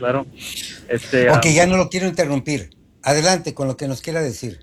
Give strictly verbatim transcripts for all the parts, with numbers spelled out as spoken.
claro. Este, Ok, um, ya no lo quiero interrumpir. Adelante con lo que nos quiera decir.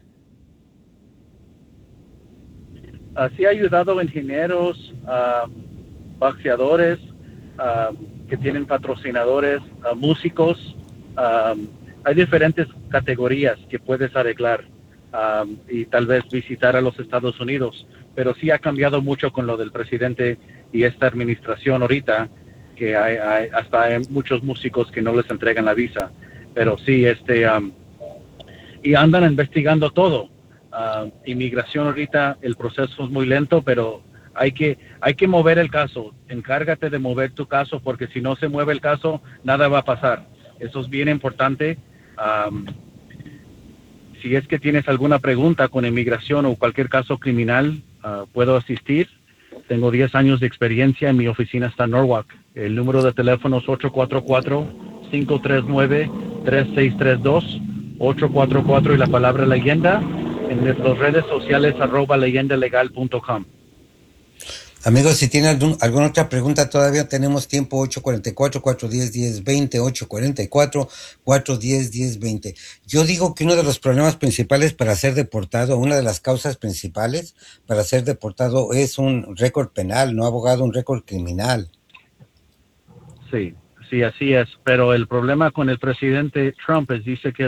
así ha ayudado a ingenieros, a boxeadores, a, que tienen patrocinadores, a músicos. A, hay diferentes categorías que puedes arreglar um, y tal vez visitar a los Estados Unidos, pero sí ha cambiado mucho con lo del presidente y esta administración ahorita, que hay, hay hasta hay muchos músicos que no les entregan la visa, pero sí, este, um, y andan investigando todo. Uh, inmigración ahorita, el proceso es muy lento, pero hay que, hay que mover el caso. Encárgate de mover tu caso, porque si no se mueve el caso, nada va a pasar. Eso es bien importante. Um, si es que tienes alguna pregunta con inmigración o cualquier caso criminal, uh, puedo asistir. Tengo diez años de experiencia, en mi oficina está en Norwalk. El número de teléfono es ocho cuatro cuatro, cinco tres nueve, tres seis tres dos, ocho cuatro cuatro y la palabra leyenda en las redes sociales arroba leyendalegal punto com. Amigos, si tienen algún, alguna otra pregunta, todavía tenemos tiempo. Ocho cuarenta y cuatro, cuatro diez, diez veinte, ocho cuarenta y cuatro, cuatro diez, diez veinte. Yo digo que uno de los problemas principales para ser deportado, una de las causas principales para ser deportado es un récord penal, no abogado, un récord criminal. Sí, sí, así es. Pero el problema con el presidente Trump es dice que